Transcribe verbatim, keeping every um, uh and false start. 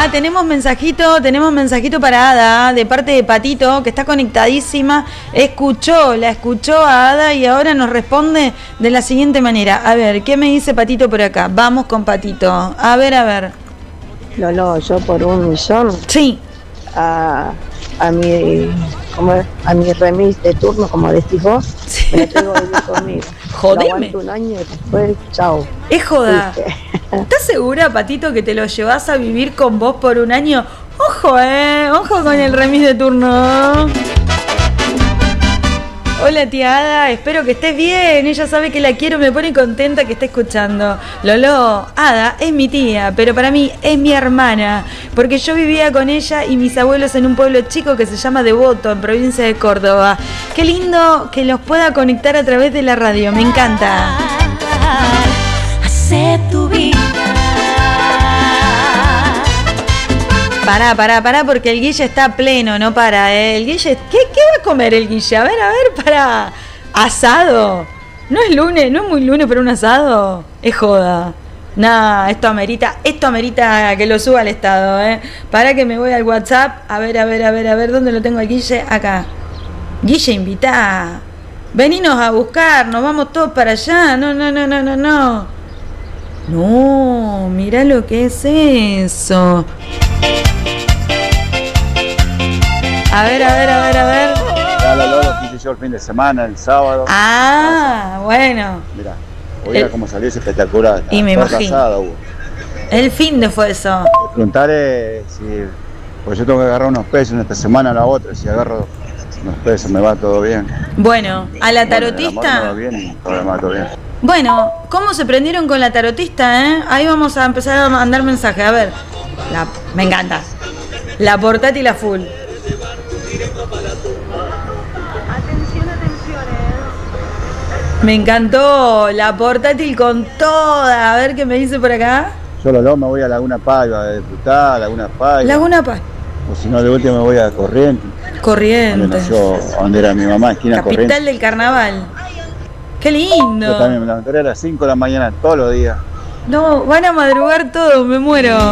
Ah, tenemos mensajito, tenemos mensajito para Ada, de parte de Patito, que está conectadísima. Escuchó, la escuchó a Ada y ahora nos responde de la siguiente manera. A ver, ¿qué me dice Patito por acá? Vamos con Patito. A ver, a ver. Lolo, yo por un millón. Sí. A, a mi como a mi remis de turno, como decís vos, sí. Me lo traigo a vivir conmigo. Jodeme. Lo aguanto un año y después, chao. Es joda. ¿Estás segura, Patito, que te lo llevas a vivir con vos por un año? Ojo, eh, ojo con el remis de turno. Hola tía Ada, espero que estés bien, ella sabe que la quiero, me pone contenta que esté escuchando. Lolo, Ada es mi tía, pero para mí es mi hermana, porque yo vivía con ella y mis abuelos en un pueblo chico que se llama Devoto, en provincia de Córdoba. Qué lindo que los pueda conectar a través de la radio, me encanta. Hace tu vida. Pará, pará, pará, porque el Guille está pleno, no para, ¿eh? El Guille, ¿qué, ¿qué va a comer el Guille? A ver, a ver, para. ¿Asado? ¿No es lunes? ¿No es muy lunes para un asado? Es joda. Nah, esto amerita, esto amerita que lo suba al estado, ¿eh? Para que me voy al WhatsApp. A ver, a ver, a ver, a ver, ¿dónde lo tengo al Guille? Acá. Guille, invitá. Veninos a buscar, nos vamos todos para allá. No, no, no, no, no, no. No, mirá lo que es eso. A ver, a ver, a ver, a ver. Dale, Lolo, quise yo el fin de semana, el sábado. Ah, bueno. Mirá, hoy era como salió, es espectacular. Y me imagino. Casada, hubo. El fin de fue eso. Preguntaré si, pues yo tengo que agarrar unos pesos en esta semana o la otra, si agarro unos pesos me va todo bien. Bueno, a la tarotista. Bueno, me va bien y todo me va todo bien. Bueno, ¿cómo se prendieron con la tarotista, eh? Ahí vamos a empezar a mandar mensajes. A ver, la, me encanta. La portátil a full. Atención, atención, eh. Me encantó la portátil con toda. A ver qué me dice por acá. Yo Lolo me voy a Laguna Paiva, de Putá, Laguna Paiva. Laguna Paiva. O si no, de última me voy a Corrientes. Corrientes. Yo, donde era mi mamá, esquina Capital Corrientes. Capital del carnaval. Qué lindo. Yo también me levantaría a las cinco de la mañana todos los días. No, van a madrugar todos, me muero.